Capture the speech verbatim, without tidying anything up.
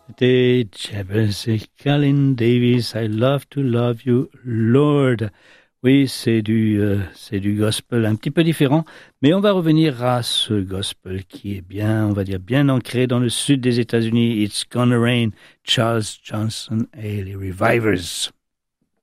C'était Jebel et Colin Davis, I love to love you, Lord. Oui, c'est du, euh, c'est du gospel un petit peu différent, mais on va revenir à ce gospel qui est bien, on va dire, bien ancré dans le sud des États-Unis. It's Gonna Rain, Charles Johnson et les Revivers.